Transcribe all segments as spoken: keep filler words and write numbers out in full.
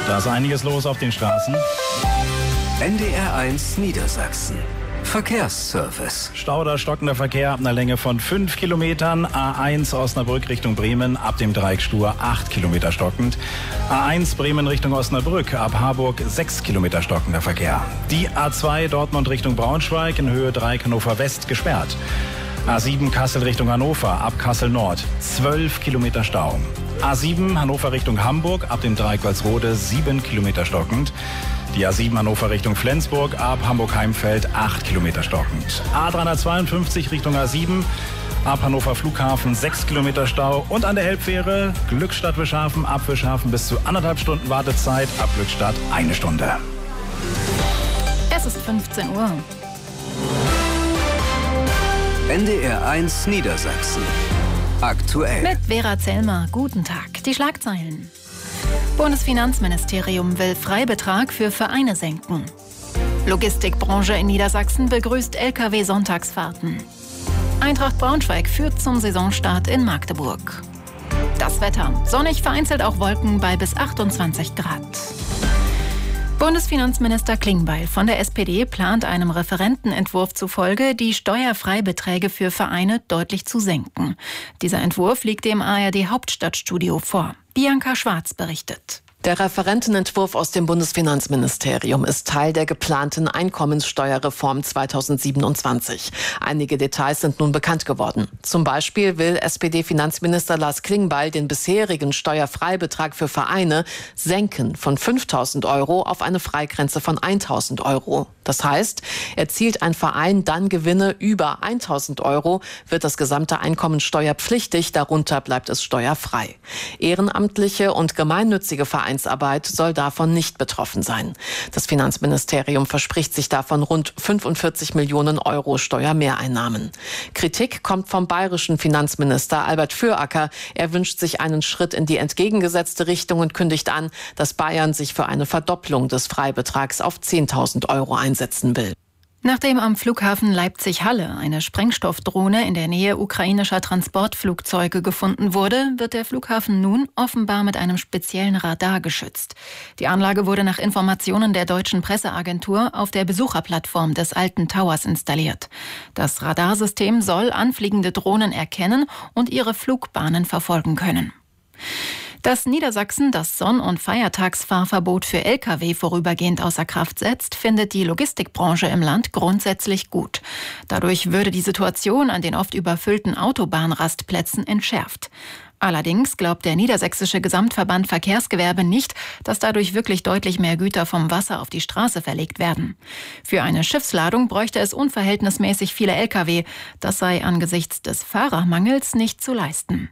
Da ist einiges los auf den Straßen. N D R eins Niedersachsen. Verkehrsservice. Stau oder stockender Verkehr ab einer Länge von fünf Kilometern. A eins Osnabrück Richtung Bremen ab dem Dreieck Stur acht Kilometer stockend. A eins Bremen Richtung Osnabrück ab Harburg sechs Kilometer stockender Verkehr. Die A zwei Dortmund Richtung Braunschweig in Höhe Dreieck Hannover West gesperrt. A sieben Kassel Richtung Hannover ab Kassel Nord zwölf Kilometer Stau. A sieben Hannover Richtung Hamburg ab dem Dreieck Walsrode sieben Kilometer stockend. Die A sieben Hannover Richtung Flensburg ab Hamburg-Heimfeld acht Kilometer stockend. A dreihundertzweiundfünfzig Richtung A sieben ab Hannover Flughafen sechs Kilometer Stau. Und an der Elbfähre Glückstadt-Wischhafen ab Wischhafen bis zu anderthalb Stunden Wartezeit, ab Glückstadt eine Stunde. Es ist fünfzehn Uhr. N D R eins Niedersachsen. Aktuell. Mit Vera Zellmer. Guten Tag. Die Schlagzeilen. Bundesfinanzministerium will Freibetrag für Vereine senken. Logistikbranche in Niedersachsen begrüßt L K W-Sonntagsfahrten. Eintracht Braunschweig führt zum Saisonstart in Magdeburg. Das Wetter. Sonnig, vereinzelt auch Wolken bei bis achtundzwanzig Grad. Bundesfinanzminister Klingbeil von der S P D plant einem Referentenentwurf zufolge, die Steuerfreibeträge für Vereine deutlich zu senken. Dieser Entwurf liegt dem A R D-Hauptstadtstudio vor. Bianca Schwarz berichtet. Der Referentenentwurf aus dem Bundesfinanzministerium ist Teil der geplanten Einkommenssteuerreform zweitausendsiebenundzwanzig. Einige Details sind nun bekannt geworden. Zum Beispiel will S P D-Finanzminister Lars Klingbeil den bisherigen Steuerfreibetrag für Vereine senken von fünftausend Euro auf eine Freigrenze von eintausend Euro. Das heißt, erzielt ein Verein dann Gewinne über eintausend Euro, wird das gesamte Einkommen steuerpflichtig, darunter bleibt es steuerfrei. Ehrenamtliche und gemeinnützige Vereinsarbeit soll davon nicht betroffen sein. Das Finanzministerium verspricht sich davon rund fünfundvierzig Millionen Euro Steuermehreinnahmen. Kritik kommt vom bayerischen Finanzminister Albert Füracker. Er wünscht sich einen Schritt in die entgegengesetzte Richtung und kündigt an, dass Bayern sich für eine Verdopplung des Freibetrags auf zehntausend Euro einsetzen will. Nachdem am Flughafen Leipzig-Halle eine Sprengstoffdrohne in der Nähe ukrainischer Transportflugzeuge gefunden wurde, wird der Flughafen nun offenbar mit einem speziellen Radar geschützt. Die Anlage wurde nach Informationen der deutschen Presseagentur auf der Besucherplattform des Alten Towers installiert. Das Radarsystem soll anfliegende Drohnen erkennen und ihre Flugbahnen verfolgen können. Dass Niedersachsen das Sonn- und Feiertagsfahrverbot für L K W vorübergehend außer Kraft setzt, findet die Logistikbranche im Land grundsätzlich gut. Dadurch würde die Situation an den oft überfüllten Autobahnrastplätzen entschärft. Allerdings glaubt der Niedersächsische Gesamtverband Verkehrsgewerbe nicht, dass dadurch wirklich deutlich mehr Güter vom Wasser auf die Straße verlegt werden. Für eine Schiffsladung bräuchte es unverhältnismäßig viele L K W. Das sei angesichts des Fahrermangels nicht zu leisten.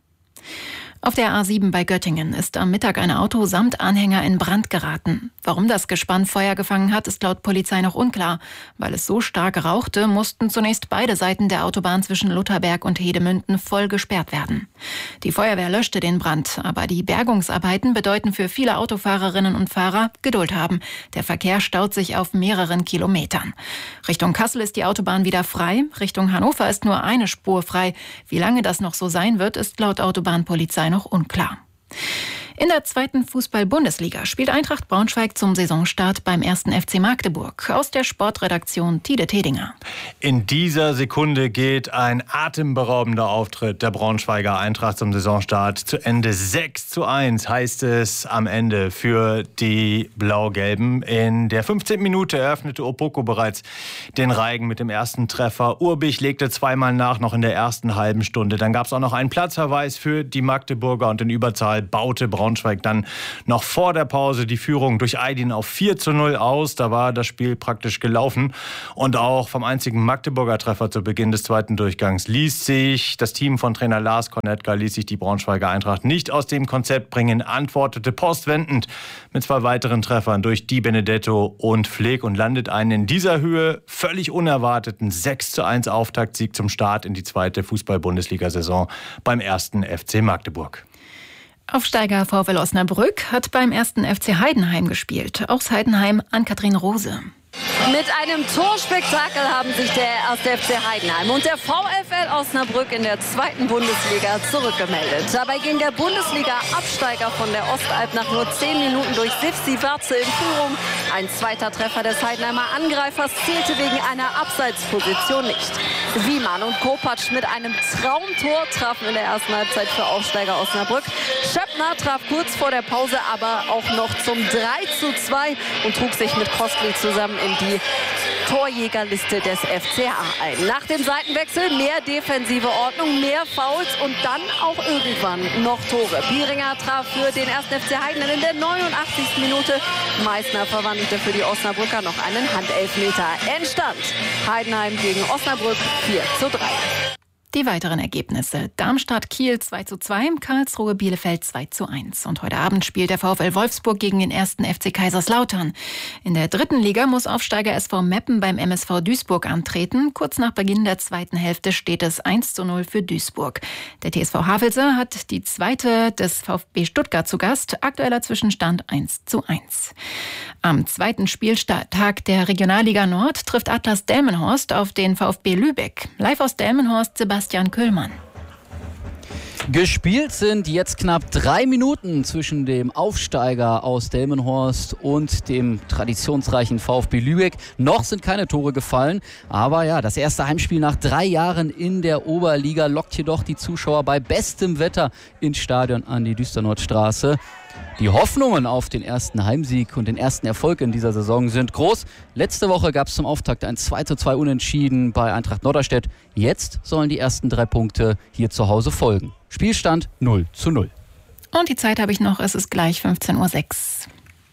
Auf der A sieben bei Göttingen ist am Mittag ein Auto samt Anhänger in Brand geraten. Warum das Gespann Feuer gefangen hat, ist laut Polizei noch unklar. Weil es so stark rauchte, mussten zunächst beide Seiten der Autobahn zwischen Lutherberg und Hedemünden voll gesperrt werden. Die Feuerwehr löschte den Brand, aber die Bergungsarbeiten bedeuten für viele Autofahrerinnen und Fahrer Geduld haben. Der Verkehr staut sich auf mehreren Kilometern. Richtung Kassel ist die Autobahn wieder frei, Richtung Hannover ist nur eine Spur frei. Wie lange das noch so sein wird, ist laut Autobahnpolizei noch unklar. In der zweiten Fußball-Bundesliga spielt Eintracht Braunschweig zum Saisonstart beim ersten F C Magdeburg. Aus der Sportredaktion Tide Tedinger. In dieser Sekunde geht ein atemberaubender Auftritt der Braunschweiger Eintracht zum Saisonstart zu Ende. sechs zu eins heißt es am Ende für die Blau-Gelben. In der fünfzehnten Minute eröffnete Opoko bereits den Reigen mit dem ersten Treffer. Urbich legte zweimal nach, noch in der ersten halben Stunde. Dann gab es auch noch einen Platzverweis für die Magdeburger und in Überzahl baute Braunschweig Braunschweig dann noch vor der Pause die Führung durch Aydin auf vier zu null aus. Da war das Spiel praktisch gelaufen. Und auch vom einzigen Magdeburger Treffer zu Beginn des zweiten Durchgangs ließ sich das Team von Trainer Lars Kornetka, ließ sich die Braunschweiger Eintracht nicht aus dem Konzept bringen, antwortete postwendend mit zwei weiteren Treffern durch Di Benedetto und Fleck und landet einen in dieser Höhe völlig unerwarteten sechs zu eins Auftaktsieg zum Start in die zweite Fußball-Bundesliga-Saison beim ersten F C Magdeburg. Aufsteiger VfL Osnabrück hat beim ersten F C Heidenheim gespielt. Aus Heidenheim Ann-Kathrin Rose. Mit einem Torspektakel haben sich der erste F C Heidenheim und der VfL Osnabrück in der zweiten Bundesliga zurückgemeldet. Dabei ging der Bundesliga-Absteiger von der Ostalb nach nur zehn Minuten durch Sivsi Warze in Führung. Ein zweiter Treffer des Heidenheimer Angreifers zählte wegen einer Abseitsposition nicht. Wiemann und Kopacz mit einem Traumtor trafen in der ersten Halbzeit für Aufsteiger Osnabrück. Schöppner traf kurz vor der Pause aber auch noch zum drei zu zwei und trug sich mit Kostli zusammen in die Torjägerliste des F C A ein. Nach dem Seitenwechsel mehr defensive Ordnung, mehr Fouls und dann auch irgendwann noch Tore. Bieringer traf für den ersten F C Heidenheim in der neunundachtzigsten Minute. Meißner verwandelte für die Osnabrücker noch einen Handelfmeter. Endstand Heidenheim gegen Osnabrück vier zu drei. Die weiteren Ergebnisse: Darmstadt-Kiel zwei zu zwei, Karlsruhe-Bielefeld zwei zu eins. Und heute Abend spielt der VfL Wolfsburg gegen den ersten F C Kaiserslautern. In der dritten Liga muss Aufsteiger S V Meppen beim M S V Duisburg antreten. Kurz nach Beginn der zweiten Hälfte steht es eins zu null für Duisburg. Der T S V Havelse hat die zweite des VfB Stuttgart zu Gast. Aktueller Zwischenstand eins zu eins. Am zweiten Spieltag der Regionalliga Nord trifft Atlas Delmenhorst auf den VfB Lübeck. Live aus Delmenhorst, Sebastian Köhlmann. Gespielt sind jetzt knapp drei Minuten zwischen dem Aufsteiger aus Delmenhorst und dem traditionsreichen VfB Lübeck. Noch sind keine Tore gefallen, aber ja, das erste Heimspiel nach drei Jahren in der Oberliga lockt jedoch die Zuschauer bei bestem Wetter ins Stadion an die Düsternordstraße. Die Hoffnungen auf den ersten Heimsieg und den ersten Erfolg in dieser Saison sind groß. Letzte Woche gab es zum Auftakt ein zwei zu zwei Unentschieden bei Eintracht Norderstedt. Jetzt sollen die ersten drei Punkte hier zu Hause folgen. Spielstand null zu null. Und die Zeit habe ich noch, es ist gleich fünfzehn Uhr sechs.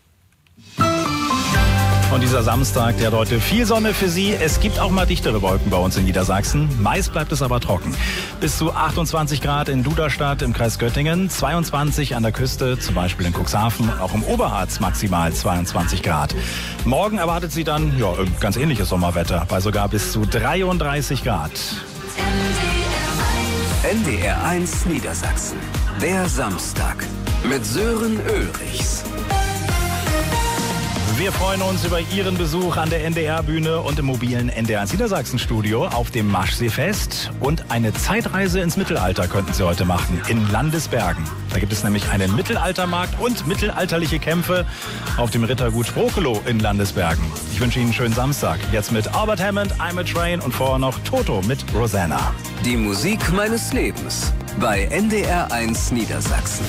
Und dieser Samstag, der hat heute viel Sonne für Sie. Es gibt auch mal dichtere Wolken bei uns in Niedersachsen. Meist bleibt es aber trocken. Bis zu achtundzwanzig Grad in Duderstadt im Kreis Göttingen, zweiundzwanzig an der Küste, zum Beispiel in Cuxhaven, auch im Oberharz maximal zweiundzwanzig Grad. Morgen erwartet Sie dann ja, ganz ähnliches Sommerwetter, bei sogar bis zu dreiunddreißig Grad. N D R eins Niedersachsen. Der Samstag mit Sören Ulrichs. Wir freuen uns über Ihren Besuch an der N D R-Bühne und im mobilen N D R eins Niedersachsen-Studio auf dem Maschseefest. Und eine Zeitreise ins Mittelalter könnten Sie heute machen, in Landesbergen. Da gibt es nämlich einen Mittelaltermarkt und mittelalterliche Kämpfe auf dem Rittergut Sprokelow in Landesbergen. Ich wünsche Ihnen einen schönen Samstag. Jetzt mit Albert Hammond, I'm a Train und vorher noch Toto mit Rosanna. Die Musik meines Lebens bei N D R eins Niedersachsen.